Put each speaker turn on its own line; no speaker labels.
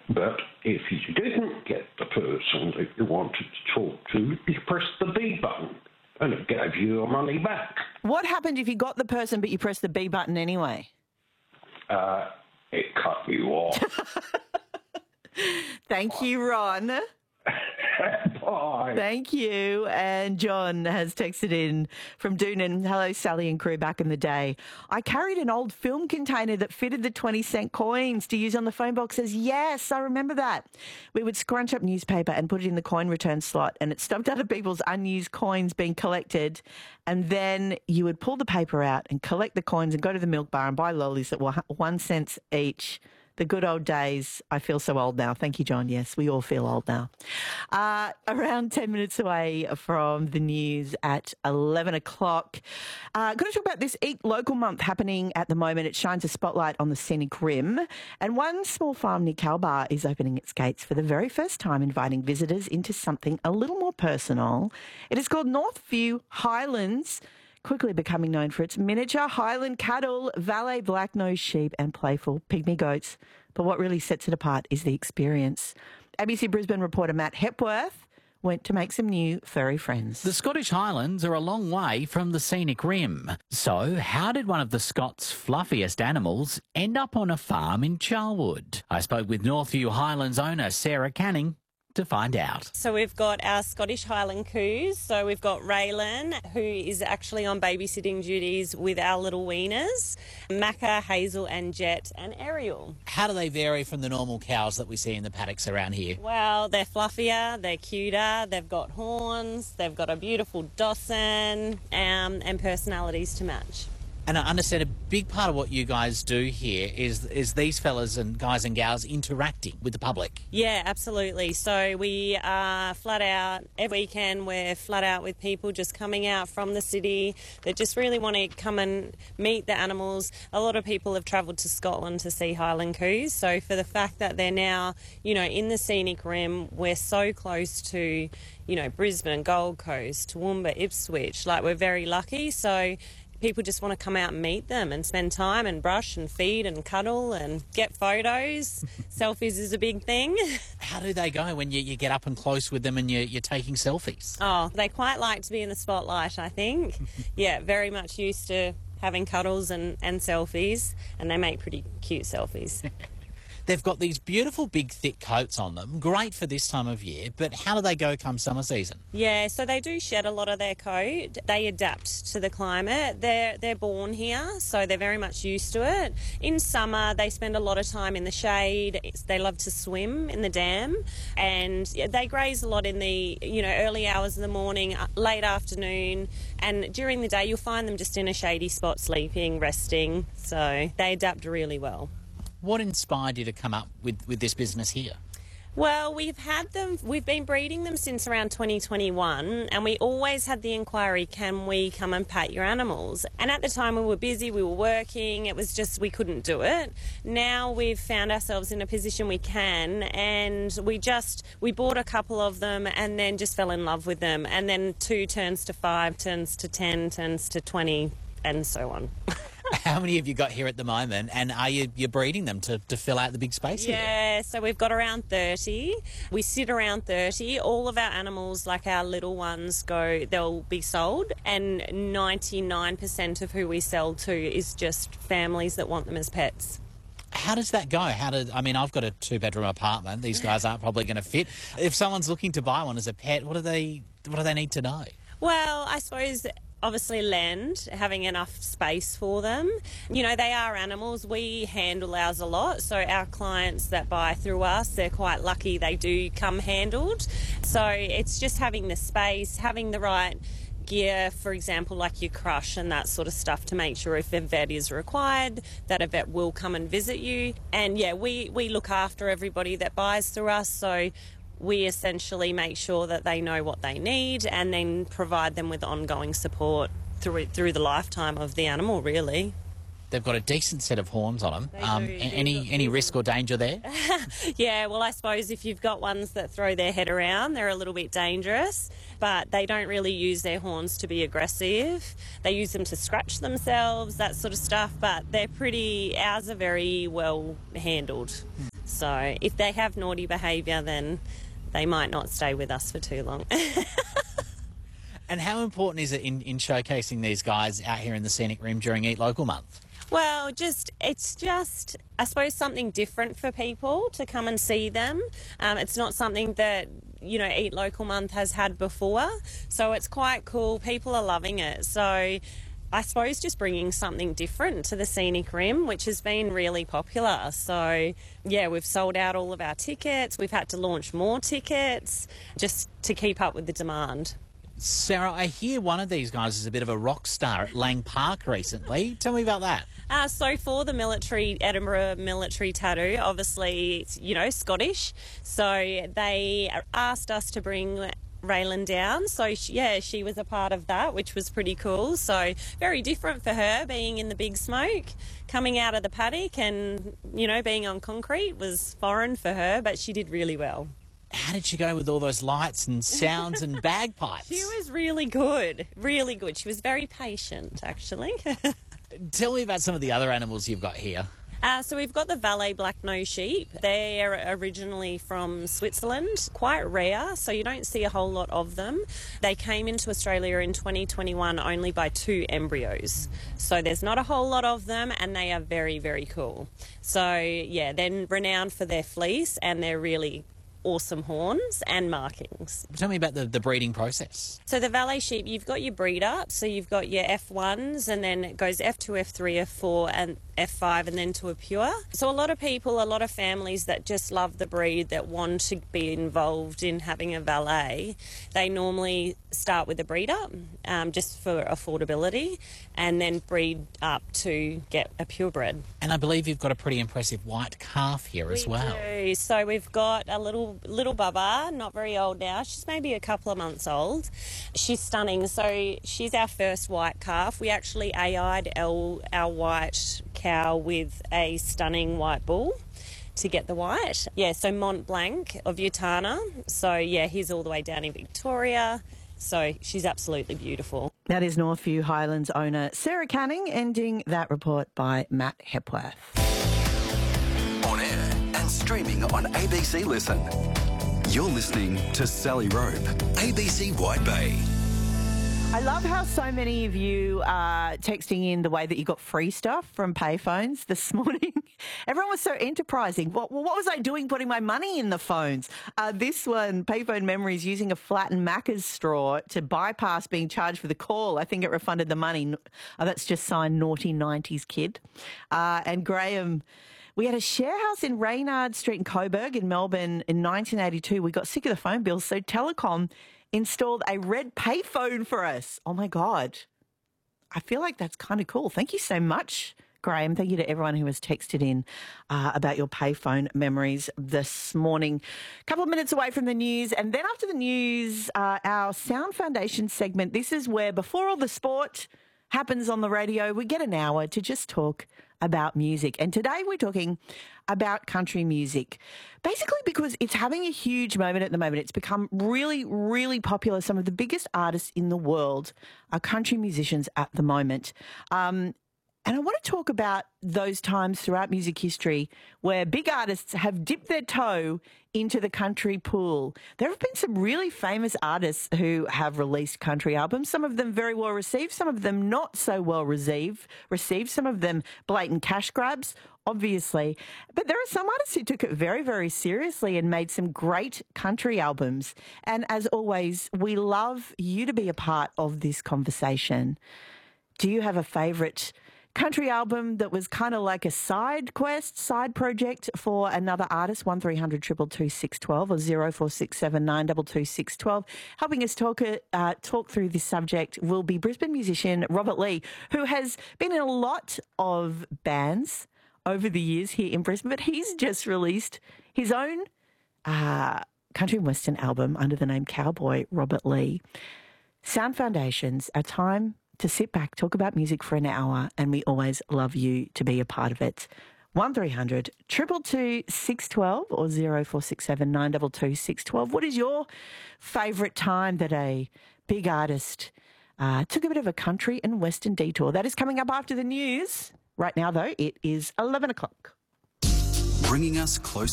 But if you didn't get the person that you wanted to talk to, you pressed the B button and it gave you your money back.
What happened if you got the person but you pressed the B button anyway?
It cut you off.
Thank you, Ron.
Bye.
Thank you. And John has texted in from Doonan. Hello, Sally and crew, back in the day. I carried an old film container that fitted the 20-cent coins to use on the phone box. Says, yes, I remember that. We would scrunch up newspaper and put it in the coin return slot, and it stopped other people's unused coins being collected. And then you would pull the paper out and collect the coins and go to the milk bar and buy lollies that were 1 cent each. The good old days. I feel so old now. Thank you, John. Yes, we all feel old now. Around 10 minutes away from the news at 11 o'clock. Going to talk about this Eat Local Month happening at the moment. It shines a spotlight on the scenic rim. And one small farm near Kalbar is opening its gates for the very first time, inviting visitors into something a little more personal. It is called Northview Highlands, quickly becoming known for its miniature Highland cattle, valet black-nosed sheep and playful pygmy goats. But what really sets it apart is the experience. ABC Brisbane reporter Matt Hepworth went to make some new furry friends.
The Scottish Highlands are a long way from the scenic rim. So how did one of the Scots' fluffiest animals end up on a farm in Charlwood? I spoke with Northview Highlands owner Sarah Canning to find out.
So we've got our Scottish Highland coos. So we've got Raylan, who is actually on babysitting duties with our little weaners, Macca, Hazel and Jet and Ariel.
How do they vary from the normal cows that we see in the paddocks around here?
Well, they're fluffier, they're cuter, they've got horns, they've got a beautiful Dawson and personalities to match.
And I understand a big part of what you guys do here is these fellas and guys and gals interacting with the public.
Yeah, absolutely. So we are flat out, every weekend we're flat out with people just coming out from the city that just really want to come and meet the animals. A lot of people have travelled to Scotland to see Highland coos. So for the fact that they're now, in the scenic rim, we're so close to, Brisbane, Gold Coast, Toowoomba, Ipswich. We're very lucky. So people just want to come out and meet them and spend time and brush and feed and cuddle and get photos. Selfies is a big thing.
How do they go when you get up and close with them and you're taking selfies?
Oh, they quite like to be in the spotlight, I think. Yeah, very much used to having cuddles and selfies, and they make pretty cute selfies.
They've got these beautiful big thick coats on them, great for this time of year, but how do they go come summer season?
Yeah, so they do shed a lot of their coat. They adapt to the climate. They're born here, so they're very much used to it. In summer, they spend a lot of time in the shade. They love to swim in the dam, and they graze a lot in the early hours of the morning, late afternoon, and during the day you'll find them just in a shady spot sleeping, resting, so they adapt really well.
What inspired you to come up with this business here?
Well, we've been breeding them since around 2021, and we always had the inquiry, can we come and pat your animals? And at the time we were busy, we were working, it was just we couldn't do it. Now we've found ourselves in a position we can, and we bought a couple of them and then just fell in love with them, and then 2 turns to 5, turns to 10, turns to 20, and so on.
How many have you got here at the moment, and are you're breeding them to fill out the big space here?
Yeah, so we've got around 30. We sit around 30. All of our animals, like our little ones, they'll be sold, and 99% of who we sell to is just families that want them as pets.
How does that go? I've got a 2-bedroom apartment. These guys aren't probably going to fit. If someone's looking to buy one as a pet, what do they need to know?
Well, I suppose obviously land, having enough space for them. They are animals. We handle ours a lot. So our clients that buy through us, they're quite lucky they do come handled. So it's just having the space, having the right gear, for example, like your crush and that sort of stuff, to make sure if a vet is required, that a vet will come and visit you. And yeah, we look after everybody that buys through us. So we essentially make sure that they know what they need and then provide them with ongoing support through the lifetime of the animal, really.
They've got a decent set of horns on them. Any risk or danger there?
Yeah, well, I suppose if you've got ones that throw their head around, they're a little bit dangerous, but they don't really use their horns to be aggressive. They use them to scratch themselves, that sort of stuff, but ours are very well handled. So if they have naughty behaviour, then they might not stay with us for too long.
And how important is it in showcasing these guys out here in the Scenic Rim during Eat Local Month?
Well, it's just, I suppose, something different for people to come and see them. It's not something that, Eat Local Month has had before. So it's quite cool. People are loving it. So I suppose just bringing something different to the Scenic Rim, which has been really popular. So, yeah, we've sold out all of our tickets. We've had to launch more tickets just to keep up with the demand.
Sarah, I hear one of these guys is a bit of a rock star at Lang Park recently. Tell me about that.
So for the Edinburgh military tattoo, obviously, it's, Scottish. So they asked us to bring Raylan down. So, she was a part of that, which was pretty cool. So very different for her, being in the big smoke. Coming out of the paddock and, being on concrete was foreign for her, but she did really well.
How did she go with all those lights and sounds and bagpipes?
She was really good, really good. She was very patient, actually.
Tell me about some of the other animals you've got here.
So we've got the Valais black-nosed sheep. They're originally from Switzerland, quite rare, so you don't see a whole lot of them. They came into Australia in 2021 only by 2 embryos. So there's not a whole lot of them, and they are very, very cool. So, yeah, they're renowned for their fleece and they're really awesome horns and markings.
Tell me about the breeding process.
So the Valais sheep, you've got your breed up, so you've got your F1s and then it goes F2, F3, F4 and F5 and then to a pure. So a lot of families that just love the breed, that want to be involved in having a Valais, they normally start with a breed up just for affordability and then breed up to get a purebred.
And I believe you've got a pretty impressive white calf here as well.
We do. So we've got a little bubba, not very old now. She's maybe a couple of months old. She's stunning. So she's our first white calf. We actually AI'd our white cow with a stunning white bull to get the white. Yeah, so Mont Blanc of Utana. So, yeah, he's all the way down in Victoria. So she's absolutely beautiful.
That is Northview Highlands owner Sarah Canning, ending that report by Matt Hepworth.
On air and streaming on ABC Listen. You're listening to Sally Rope, ABC White Bay.
I love how so many of you are texting in the way that you got free stuff from payphones this morning. Everyone was so enterprising. What was I doing putting my money in the phones? This one, Payphone Memories, using a flattened Macca's straw to bypass being charged for the call. I think it refunded the money. That's just signed Naughty 90s Kid. And Graham, we had a share house in Reynard Street in Coburg in Melbourne in 1982. We got sick of the phone bills, so Telecom installed a red payphone for us. Oh, my God. I feel like that's kind of cool. Thank you so much, Graham. Thank you to everyone who has texted in about your payphone memories this morning. A couple of minutes away from the news. And then after the news, our Sound Foundation segment. This is where, before all the sport happens on the radio, we get an hour to just talk about music. And today we're talking about country music, basically because it's having a huge moment at the moment. It's become really, really popular. Some of the biggest artists in the world are country musicians at the moment. And I want to talk about those times throughout music history where big artists have dipped their toe into the country pool. There have been some really famous artists who have released country albums, some of them very well received, some of them not so well received, some of them blatant cash grabs, obviously. But there are some artists who took it very, very seriously and made some great country albums. And as always, we love you to be a part of this conversation. Do you have a favourite country album that was kind of like a side quest, side project for another artist? 1300 222 612 or 0467 922 612. Helping us talk through this subject will be Brisbane musician Robert Lee, who has been in a lot of bands over the years here in Brisbane, but he's just released his own country and western album under the name Cowboy Robert Lee. Sound Foundations, a time to sit back, talk about music for an hour, and we always love you to be a part of it. 1300 222 612 or 0467 922 612. What is your favourite time that a big artist took a bit of a country and western detour? That is coming up after the news. Right now, though, it is 11 o'clock.
Bringing us closer